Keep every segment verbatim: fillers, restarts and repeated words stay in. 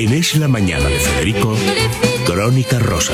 En Es la Mañana de Federico, Crónica Rosa.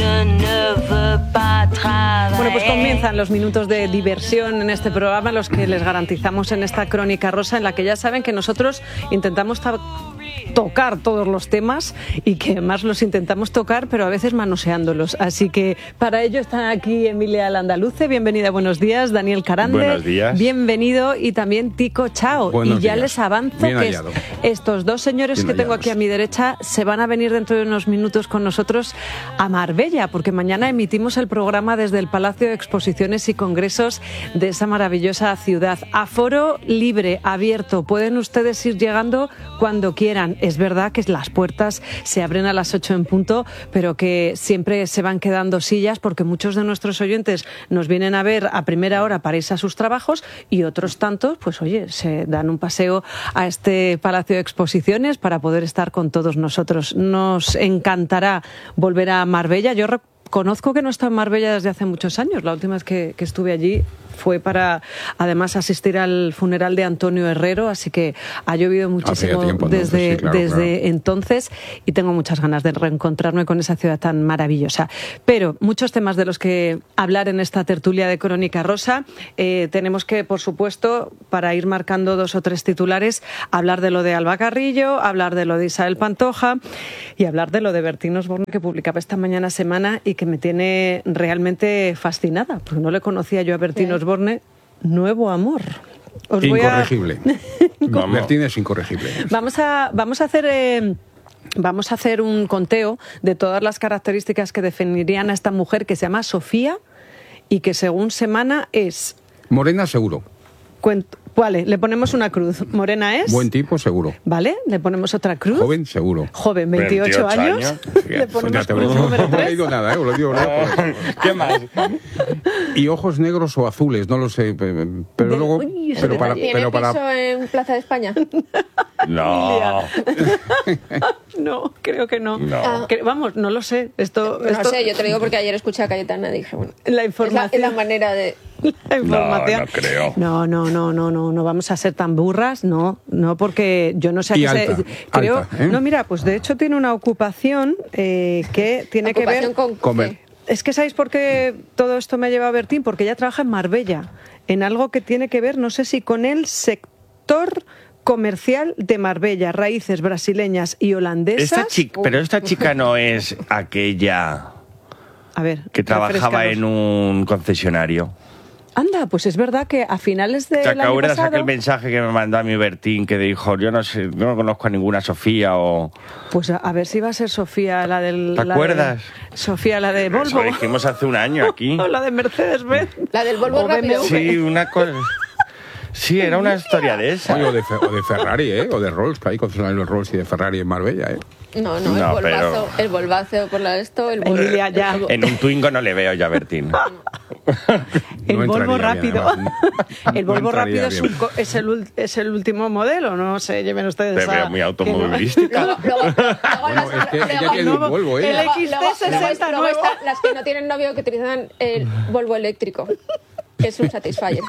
Bueno, pues comienzan los minutos de diversión en este programa, los que les garantizamos en esta Crónica Rosa, en la que ya saben que nosotros intentamos ta- tocar todos los temas y que además los intentamos tocar, pero a veces manoseándolos. Así que para ello están aquí Emilia Landaluce, bienvenida, buenos días, Daniel Carande, buenos días, bienvenido, y también Tico Chao. Buenos y ya días. les avanzo Bien que es, estos dos señores Bien que tengo hallados. aquí a mi derecha se van a venir dentro de unos minutos con nosotros a Marbella, porque mañana emitimos el programa desde el Palacio de Exposiciones y Congresos de esa maravillosa ciudad. Aforo libre, abierto, pueden ustedes ir llegando cuando quieran. Es verdad que las puertas se abren a las ocho en punto, pero que siempre se van quedando sillas porque muchos de nuestros oyentes nos vienen a ver a primera hora para irse a sus trabajos y otros tantos, pues oye, se dan un paseo a este Palacio de Exposiciones para poder estar con todos nosotros. Nos encantará volver a Marbella. Yo reconozco que no he estado en Marbella desde hace muchos años. La última vez que, que estuve allí fue para, además, asistir al funeral de Antonio Herrero, así que ha llovido muchísimo tiempo, desde, entonces, sí, claro, desde claro. entonces, y tengo muchas ganas de reencontrarme con esa ciudad tan maravillosa. Pero muchos temas de los que hablar en esta tertulia de Crónica Rosa. Eh, tenemos que, por supuesto, para ir marcando dos o tres titulares, hablar de lo de Alba Carrillo, hablar de lo de Isabel Pantoja y hablar de lo de Bertín Osborne, que publicaba esta mañana Semana y que me tiene realmente fascinada, porque no le conocía yo a Bertín Osborne. Nuevo amor. Os voy a... Incorregible. Bertín es incorregible. Vamos a, vamos a hacer... Eh, Vamos a hacer un conteo de todas las características que definirían a esta mujer, que se llama Sofía y que según Semana es... Morena, seguro. Cuento, vale, le ponemos una cruz. Morena es... Buen tipo, seguro. Vale, le ponemos otra cruz. Joven, seguro. Joven, veintiocho, veintiocho años. años. Le ponemos Ya te cruz lo- número no he tres. leído nada, ¿eh? Os lo digo, ¿verdad? ¿Qué más? Y ojos negros o azules, no lo sé. Pero De- luego... Uy, eso pero de- para, ¿Tiene pero piso para, en Plaza de España? No. No, creo que no. No. Ah. Que- vamos, no lo sé. Esto, No esto- sé, yo te lo digo porque ayer escuché a Cayetana y dije, bueno, La es la, información. es la manera de... La información. No, no creo. No, no, no, no, no, no vamos a ser tan burras, no, no, porque yo no sé a Y qué alta, se... Creo, alta, ¿eh? no, mira, pues de hecho tiene una ocupación eh, que tiene que Ocupación ver... con Comer. qué. Es que ¿sabéis por qué todo esto me ha llevado a Bertín? Porque ella trabaja en Marbella, en algo que tiene que ver, no sé si con el sector comercial de Marbella, raíces brasileñas y holandesas. Esta chica, pero esta chica no es aquella A ver, que trabajaba refrescanos. en un concesionario. Anda, pues es verdad que a finales ¿Te del año acuerdas pasado... aquel mensaje que me mandó a mi Bertín que dijo, yo no sé, no conozco a ninguna Sofía o... Pues a, a ver si va a ser Sofía la del... ¿Te la acuerdas? de- Sofía la de Eso Volvo. dijimos hace un año aquí. O la de Mercedes-Benz. La del Volvo O rápido. B M W. Sí, una cosa... Sí, era una historia de esa. Oye, o, de, Fe- o de Ferrari, ¿eh? O de Rolls, que hay concesionarios Rolls y de Ferrari en Marbella, ¿eh? No, no, el No, volvazo, pero- el volvazo por la esto, el Volvo. Emilia, ya. el- En un Twingo no le veo ya a Bertín. El No Volvo entraría bien, rápido. además. El No Volvo rápido entraría es, bien. un co- es, el, ul- es el último modelo, no sé, lleven ustedes Te a... veo muy que no- automovilística. Luego, luego, luego Bueno, las, es que ella luego- tiene un luego- Volvo, ¿eh? el luego- X T luego- sesenta luego nuevo. están las que no tienen novio que utilizan el Volvo eléctrico, que es un Satisfyer.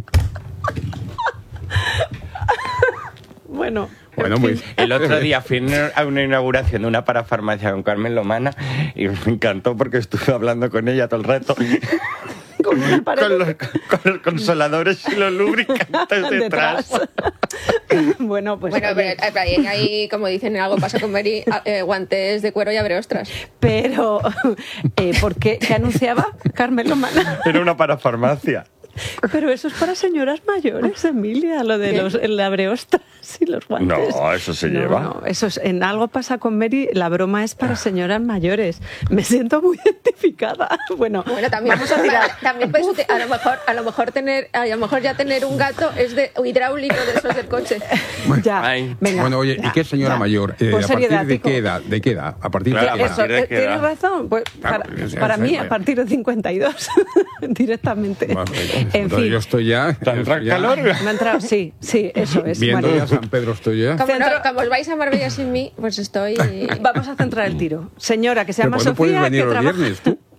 Bueno, Bueno, en muy... fin. El otro día fui a una inauguración de una parafarmacia con Carmen Lomana y me encantó porque estuve hablando con ella todo el rato. Con el pared- Con los, con los consoladores y los lubricantes detrás. Bueno, pues... Bueno, oye, pero, pero ahí, ahí, como dicen, en algo pasa con Mary, eh, guantes de cuero y abre ostras. Pero, eh, ¿por qué? ¿Qué anunciaba Carmen Lomana? Era una parafarmacia. Pero eso es para señoras mayores, Emilia, lo de ¿Qué? los, el abreostras y los guantes. No, eso se No, lleva. no, eso es, en algo pasa con Mary, la broma es para señoras mayores. Me siento muy identificada. Bueno, Bueno, también, vamos a tirar. también puedes uti- a lo mejor, a lo mejor tener, a lo mejor ya tener un gato es de hidráulico de esos del coche. Ya, Ay. venga. Bueno, oye, ya, ¿y qué señora ya. mayor? Eh, Pues ¿A partir seriedad, de Tico. qué edad? ¿De qué edad? ¿A partir Claro, de qué a edad? partir de Eh, qué Tienes edad? razón. Pues, Claro, para, o sea, para o mí, sea, a partir de cincuenta y dos, directamente. Bueno, En entonces fin. yo estoy ya... ¿Te entra ya calor? Me ha entrado, sí, sí, eso es. Viendo Bueno, ya San Pedro estoy ya. Como, no, Centro- como os vais a Marbella sin mí, pues estoy... vamos a centrar el tiro. Señora que se Pero llama pues no puedes Sofía, venir que los trabaja... viernes, tú. ¿Eh?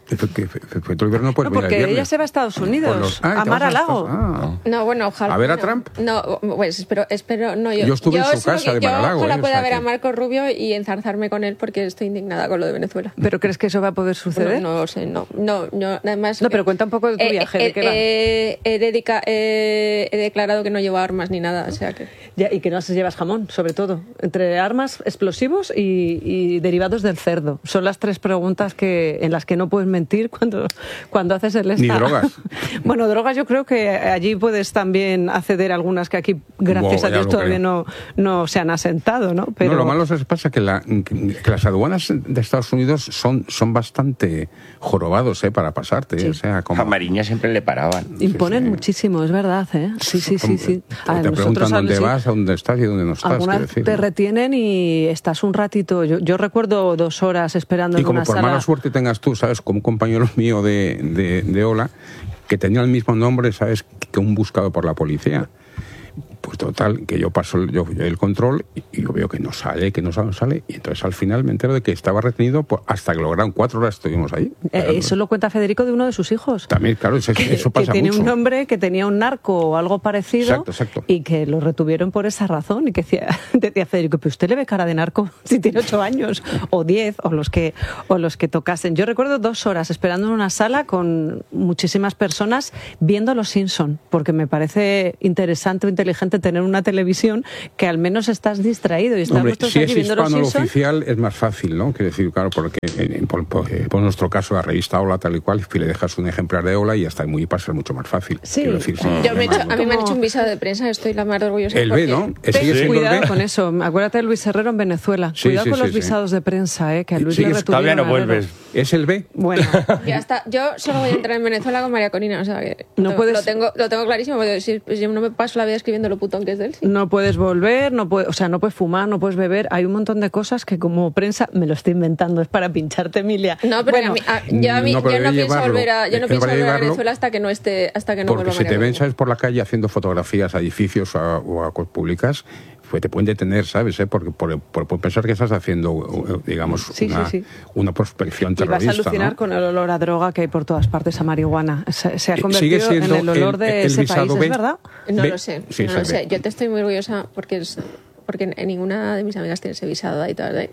Que Fuente Olivera no puede No, venir porque el viernes. ella se va a Estados Unidos, Los- ah, a ¿te Mar a vas Lago. Ah. No, bueno, ojalá. ¿A ver a no. Trump? No, pues espero, espero, no, yo, Yo estuve en su solo casa que- de Mar a Lago, Yo ojalá eh, o pueda sea ver que- a Marco Rubio y enzarzarme con él porque estoy indignada con lo de Venezuela. ¿Pero crees que eso va a poder suceder? No, no lo sé, no, no, no, además... No, pero cuenta un poco de tu eh, viaje, eh, ¿de qué va? eh, he, dedica- eh, he declarado que no llevo armas ni nada, o sea que... Ya, y que no se llevas jamón, sobre todo. Entre armas, explosivos y, y derivados del cerdo. Son las tres preguntas que en las que no puedes mentir cuando, cuando haces el esta. Ni drogas. Bueno, drogas yo creo que allí puedes también acceder a algunas que aquí, gracias Buah, a ya Dios, lo todavía creo. no, no se han asentado, ¿no? Pero No, lo malo es que pasa que, la, que las aduanas de Estados Unidos son, son bastante jorobados, ¿eh? Para pasarte. Sí. O sea, como... A Mariña siempre le paraban. imponen sí. muchísimo, es verdad, ¿eh? Sí, sí, sí, sí. A Te nosotros preguntan dónde sí. vas, a dónde estás y dónde no estás. Algunas quiero decir, te ¿no? retienen y estás un ratito. Yo, yo recuerdo dos horas esperando Y en como una por sala. mala suerte tengas tú, ¿sabes? Como un compañero mío de, de, de Ola, que tenía el mismo nombre, ¿sabes? Que un buscado por la policía. Pues total, que yo paso el, yo, el control y, y yo veo que no sale, que no sale, no sale. Y entonces al final me entero de que estaba retenido pues, hasta que lograron cuatro horas estuvimos ahí. Eh, eso lo cuenta Federico de uno de sus hijos. También, claro, eso, Que, eso que pasa tiene mucho. un nombre que tenía un narco o algo parecido. Exacto, exacto. Y que lo retuvieron por esa razón. Y que decía, decía Federico, pero usted le ve cara de narco si tiene ocho años o diez o los que o los que tocasen. Yo recuerdo dos horas esperando en una sala con muchísimas personas viendo Los Simpson, porque me parece interesante o inteligente tener una televisión que al menos estás distraído y estamos Hombre, todos si aquí es viendo Los hispano lo Simpson. oficial es más fácil, ¿no? Quiero decir, claro, porque en, por, por, por nuestro caso la revista Ola tal y cual, si le dejas un ejemplar de Ola y hasta muy pasa mucho más fácil. Sí. Quiero decir, sin Yo me he hecho- problema. a mí me han Como- hecho un visado de prensa, estoy la más orgullosa. El B, porque- ¿no? Eh, ¿Sigue Ten siendo el cuidado B? con eso. Acuérdate de Luis Herrero en Venezuela. Sí, Cuidado sí, con sí, los sí. visados de prensa, ¿eh? Que a Luis Sí, le es- retuvieron. Todavía no a Herrero. vuelves. ¿Es el B? Bueno, Ya está. Yo solo voy a entrar en Venezuela con María Corina, o sea que No lo, puedes- lo tengo, lo tengo clarísimo, porque si, pues yo no me paso la vida escribiendo lo putón que es de él. sí. no puedes volver, no puedes, o sea, no puedes fumar, no puedes beber. Hay un montón de cosas que como prensa me lo estoy inventando, es para pincharte, Emilia. No, pero Bueno, a mí- a- yo, a mí- no, yo pero no debe pienso llevarlo. volver a, yo Es no que no pienso para volver a llevarlo, Venezuela hasta que no esté, hasta que no Porque vuelva si María te ven, Corina. ¿sabes? Por la calle haciendo fotografías a edificios o a, o a cosas públicas, pues te pueden detener, ¿sabes? ¿Eh? Porque por, por- por pensar que estás haciendo, eh, digamos, Sí, una, sí, sí. una prospección y vas terrorista. a alucinar ¿no? con el olor a droga que hay por todas partes, a marihuana. Se, se ha Eh, convertido sigue siendo en el olor el- de el ese visado país, B. ¿es verdad? No Ve- lo sé, sí, no se lo ve. sé. Yo te estoy muy orgullosa porque es, porque en ninguna de mis amigas tiene ese visado ahí todavía.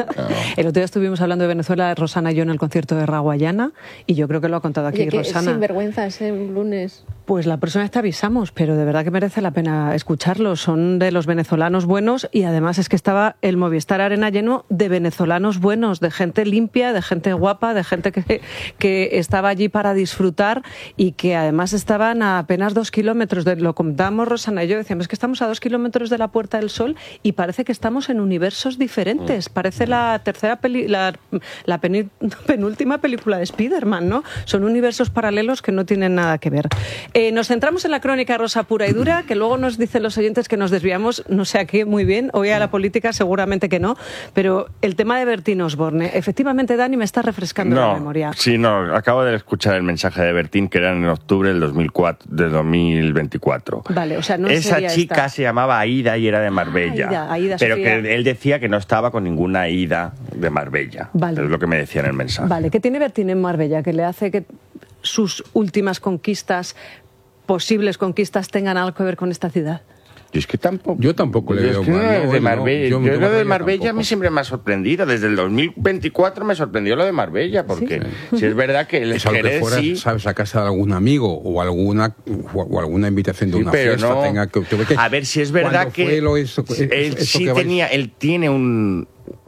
El otro día estuvimos hablando de Venezuela, Rosana y yo, en el concierto de Raguayana, y yo creo que lo ha contado aquí Oye, que Rosana. sinvergüenza ese lunes. Pues la próxima vez te avisamos, pero de verdad que merece la pena escucharlos. Son de los venezolanos buenos y además es que estaba el Movistar Arena lleno de venezolanos buenos, de gente limpia, de gente guapa, de gente que, que estaba allí para disfrutar y que además estaban a apenas dos kilómetros. De, lo contábamos Rosana y yo, decíamos que estamos a dos kilómetros de la Puerta del Sol y parece que estamos en universos diferentes. Parece la tercera peli, la, la peni- penúltima película de Spider-Man, ¿no? Son universos paralelos que no tienen nada que ver. Eh, nos centramos en la crónica rosa pura y dura, que luego nos dicen los oyentes que nos desviamos, no sé a qué muy bien, hoy a la política seguramente que no, pero el tema de Bertín Osborne, efectivamente, Dani, me está refrescando la memoria. Sí, no, acabo de escuchar el mensaje de Bertín, que era en octubre del dos mil cuatro, de dos mil veinticuatro. Vale, o sea, no Esa sería chica esta. se llamaba Aida y era de Marbella. Aida, Aida pero Sofía. que él decía que no estaba con ninguna Aida de Marbella. Vale. Es lo que me decía en el mensaje. Vale, ¿qué tiene Bertín en Marbella que le hace que sus últimas conquistas, posibles conquistas, tengan algo que ver con esta ciudad? Yo es que tampoco. Yo tampoco le Yo veo es que mal, no, no, de no, Marbella. yo- Yo, yo lo de Marbella Marbella a mí tampoco. siempre me ha sorprendido. Desde el dos mil veinticuatro me sorprendió lo de Marbella, porque si es verdad que el Es algo que Jerez fuera, sí. sabes, a casa de algún amigo o alguna o, o alguna invitación de Sí, una pero fiesta no. tenga que, que- que- A ver si es verdad ¿cuándo que fue lo- eso- él eso sí que vais- tenía, él tiene un,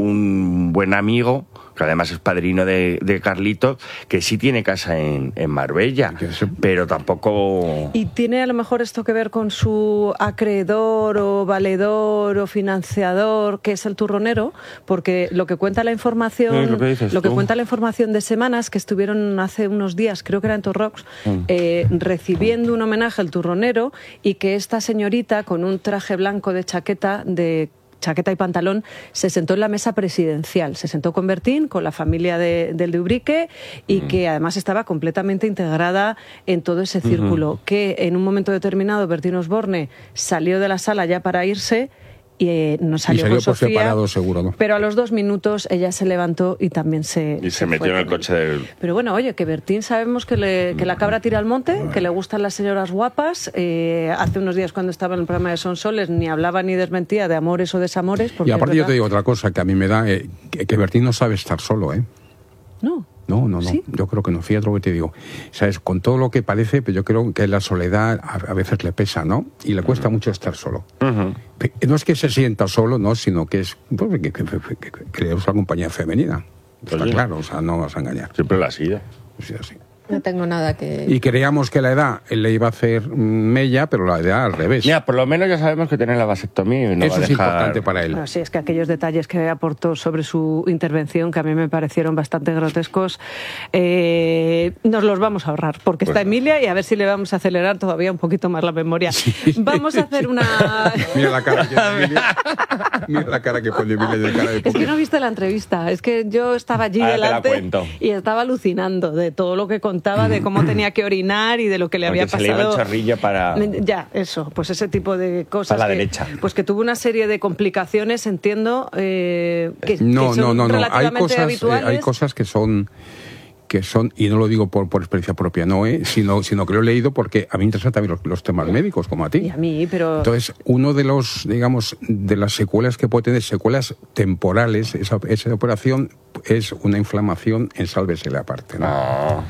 un buen amigo, que además es padrino de, de Carlito, que sí tiene casa en, en Marbella, Que se- pero tampoco. ¿Y tiene a lo mejor esto que ver con su acreedor o valedor o financiador, que es el turronero? Porque lo que cuenta la información, Sí, lo que dices lo que tú. cuenta la información de Semanas, que estuvieron hace unos días, creo que era en Torrox, eh, recibiendo un homenaje al turronero, y que esta señorita con un traje blanco de chaqueta de chaqueta y pantalón, se sentó en la mesa presidencial. Se sentó con Bertín, con la familia de, del de Ubrique, y mm. que además estaba completamente integrada en todo ese círculo. Uh-huh. Que en un momento determinado Bertín Osborne salió de la sala ya para irse, y eh, nos salió, y salió con por Sofía, separado, seguro, ¿no? Pero a los dos minutos ella se levantó y también se Y se, se metió en el coche del... Pero bueno, oye, que Bertín sabemos que, le, que la cabra tira al monte, que le gustan las señoras guapas. Eh, hace unos días cuando estaba en el programa de Sonsoles ni hablaba ni desmentía de amores o desamores. Y aparte yo te digo otra cosa que a mí me da, eh, que, que Bertín no sabe estar solo, ¿eh? No. No, no, no. ¿Sí? Yo creo que no. Fíjate lo que te digo. ¿Sabes? Con todo lo que parece, pues yo creo que la soledad a, a veces le pesa, ¿no? Y le cuesta uh-huh. mucho estar solo. Uh-huh. No es que se sienta solo, ¿no? Sino que es pues, que, que, que, que, que le gusta la compañía femenina. Está Oye. claro, o sea, no vas a engañar. Siempre la ha sido. Sí, así. No tengo nada que... Y creíamos que la edad le iba a hacer mella, pero la edad al revés. Mira, por lo menos ya sabemos que tiene la vasectomía y no Eso va a dejar... es importante para él. Bueno, sí, es que aquellos detalles que aportó sobre su intervención, que a mí me parecieron bastante grotescos, eh, nos los vamos a ahorrar, porque bueno. está Emilia y a ver si le vamos a acelerar todavía un poquito más la memoria. Sí. Vamos a hacer una... Mira la cara que pone Emilia. Mira la cara que pone Emilia de cara de Es que no viste la entrevista, es que yo estaba allí Ahora delante y estaba alucinando de todo lo que contaba, de cómo tenía que orinar y de lo que le había Porque pasado. Se le iba el chorrillo para... Ya, eso, pues ese tipo de cosas. Para la que, derecha. Pues que tuvo una serie de complicaciones, entiendo, eh, que, no, que son no, no, no. relativamente Hay cosas, habituales. Eh, hay cosas que son... que son, y no lo digo por, por experiencia propia, no, ¿eh? sino, sino que lo he leído porque a mí me interesan también los, los temas médicos, como a ti. Y a mí, pero... Entonces, uno de los, digamos, de las secuelas que puede tener, secuelas temporales, esa, esa operación es una inflamación en sálvesela aparte, ¿no? Oh.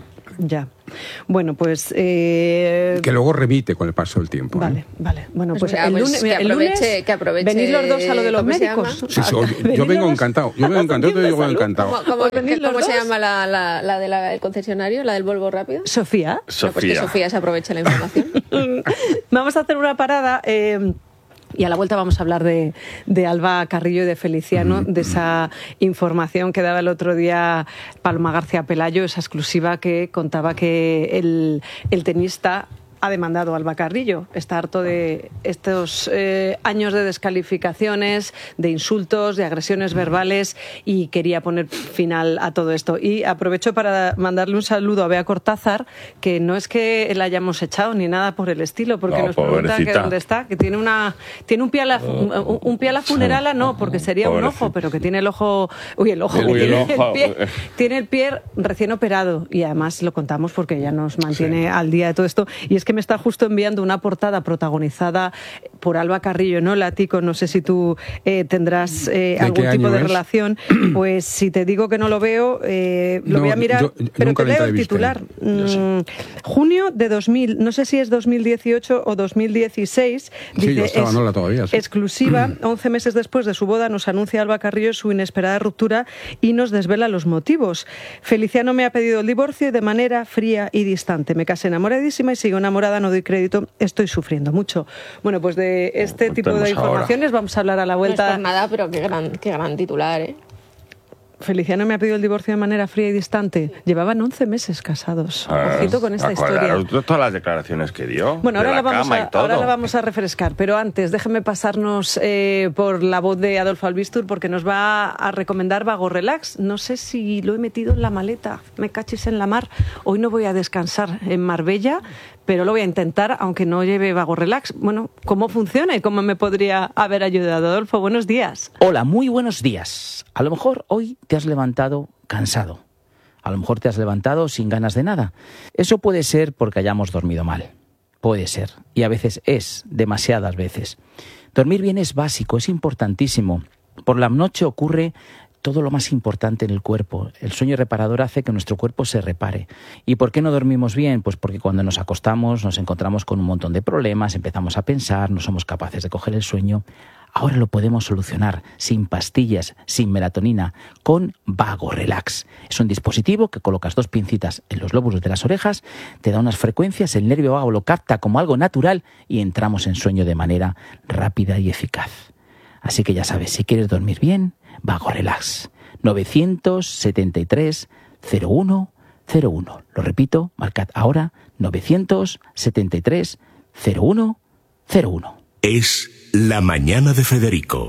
Ya. Bueno, pues... Eh... Que luego remite con el paso del tiempo. Vale, ¿eh? vale. Bueno, pues, pues mira, el lunes... Pues que el lunes aproveche, que aproveche, venís los dos a lo de los médicos. Sí, sí, yo, yo vengo encantado. Yo vengo encantado. Yo vengo encantado. ¿Cómo, cómo, ¿cómo, ¿cómo se llama la, la, la del de concesionario? ¿La del Volvo Rápido? Sofía. Sofía. No, pues que Sofía se aproveche la información. Vamos a hacer una parada... Eh, Y a la vuelta vamos a hablar de, de Alba Carrillo y de Feliciano, de esa información que daba el otro día Paloma García Pelayo, esa exclusiva que contaba que el, el tenista ha demandado a Alba Carrillo. Está harto de estos eh, años de descalificaciones, de insultos, de agresiones verbales y quería poner final a todo esto. Y aprovecho para mandarle un saludo a Bea Cortázar, que no es que la hayamos echado ni nada por el estilo, porque no, nos preguntan pobrecita. que dónde está, que tiene una tiene un pie a la, un, un pie a la funerala, no, porque sería pobrecita. Un ojo, pero que tiene el ojo, uy, el ojo, uy, que el tiene, ojo. El pie, tiene el pie recién operado y además lo contamos porque ella nos mantiene sí. al día de todo esto. Y es que me está justo enviando una portada protagonizada por Alba Carrillo, ¿no? Latico, no sé si tú eh, tendrás eh, algún tipo de es? relación. Pues si te digo que no lo veo, eh, lo no, voy a mirar, yo, yo pero te leo el titular. Mm, junio de dos mil, no sé si es dos mil dieciocho o dos mil dieciséis. Sí, dice, yo estaba, es, no la todavía. Sí. Exclusiva, once meses después de su boda, nos anuncia Alba Carrillo su inesperada ruptura y nos desvela los motivos. Feliciano me ha pedido el divorcio y de manera fría y distante. Me casé enamoradísima y sigo enamorada, no doy crédito, estoy sufriendo mucho. Bueno, pues de este tipo de informaciones ahora. Vamos a hablar a la vuelta. No es por nada, pero qué gran, qué gran titular, ¿eh? Feliciano me ha pedido el divorcio de manera fría y distante. Llevaban once meses casados. Ah, Ojito con esta historia. Todas las declaraciones que dio. Bueno, ahora, la la vamos cama a, y todo. ahora la vamos a refrescar, pero antes déjeme pasarnos eh, por la voz de Adolfo Albistur porque nos va a recomendar Vago Relax. No sé si lo he metido en la maleta, me cachis en la mar. Hoy no voy a descansar en Marbella, pero lo voy a intentar, aunque no lleve Vago Relax. Bueno, ¿cómo funciona y cómo me podría haber ayudado? Adolfo, buenos días. Hola, muy buenos días. A lo mejor hoy te has levantado cansado. A lo mejor te has levantado sin ganas de nada. Eso puede ser porque hayamos dormido mal. Puede ser. Y a veces es, demasiadas veces. Dormir bien es básico, es importantísimo. Por la noche ocurre todo lo más importante en el cuerpo. El sueño reparador hace que nuestro cuerpo se repare. ¿Y por qué no dormimos bien? Pues porque cuando nos acostamos nos encontramos con un montón de problemas, empezamos a pensar, no somos capaces de coger el sueño. Ahora lo podemos solucionar sin pastillas, sin melatonina, con Vago Relax. Es un dispositivo que colocas dos pincitas en los lóbulos de las orejas, te da unas frecuencias, el nervio vago lo capta como algo natural y entramos en sueño de manera rápida y eficaz. Así que ya sabes, si quieres dormir bien, Vago Relax. novecientos setenta y tres cero uno cero uno. Lo repito, marcad ahora novecientos setenta y tres cero uno cero uno. Es La Mañana de Federico,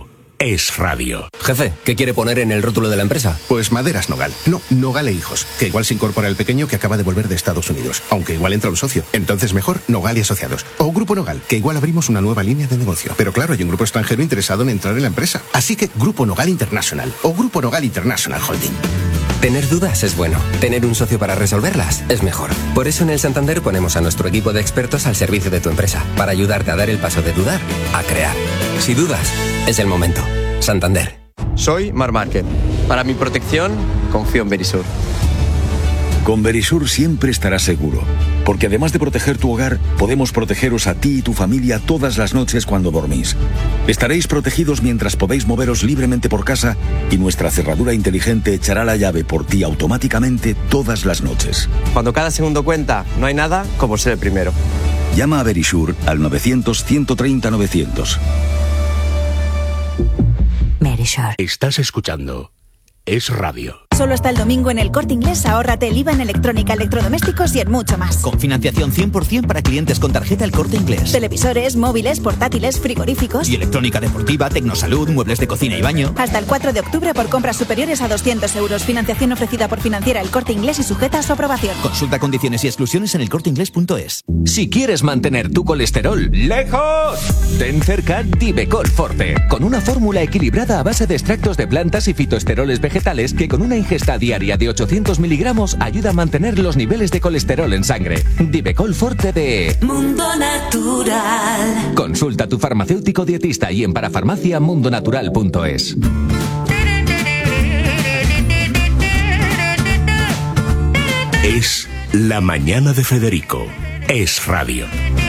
Es radio. Jefe, ¿qué quiere poner en el rótulo de la empresa? Pues Maderas Nogal. No, Nogal e Hijos. Que igual se incorpora el pequeño que acaba de volver de Estados Unidos. Aunque igual entra un socio. Entonces mejor Nogal y Asociados. O Grupo Nogal, que igual abrimos una nueva línea de negocio. Pero claro, hay un grupo extranjero interesado en entrar en la empresa. Así que Grupo Nogal International. O Grupo Nogal International Holding. Tener dudas es bueno. Tener un socio para resolverlas es mejor. Por eso en el Santander ponemos a nuestro equipo de expertos al servicio de tu empresa. Para ayudarte a dar el paso de dudar a crear. Si dudas, es el momento. Santander. Soy Mar Márquez. Para mi protección, confío en Verisur. Con Verisur siempre estarás seguro, porque además de proteger tu hogar, podemos protegeros a ti y tu familia todas las noches cuando dormís. Estaréis protegidos mientras podéis moveros libremente por casa y nuestra cerradura inteligente echará la llave por ti automáticamente todas las noches. Cuando cada segundo cuenta, no hay nada como ser el primero. Llama a Verisur al novecientos, ciento treinta, novecientos. Verisur. Estás escuchando Es Radio. Solo hasta el domingo en El Corte Inglés ahórrate el I V A en electrónica, electrodomésticos y en mucho más. Con financiación cien por ciento para clientes con tarjeta El Corte Inglés. Televisores, móviles, portátiles, frigoríficos. Y electrónica deportiva, tecnosalud, muebles de cocina y baño. Hasta el cuatro de octubre por compras superiores a doscientos euros. Financiación ofrecida por Financiera El Corte Inglés y sujeta a su aprobación. Consulta condiciones y exclusiones en elcorteinglés punto es. Si quieres mantener tu colesterol lejos, ten cerca Divecol Forte, con una fórmula equilibrada a base de extractos de plantas y fitoesteroles vegetales que con una ingesta diaria de ochocientos miligramos ayuda a mantener los niveles de colesterol en sangre. Divecol Forte de Mundo Natural. Consulta a tu farmacéutico dietista y en parafarmacia mundonatural punto es. Es la mañana de Federico. Es radio.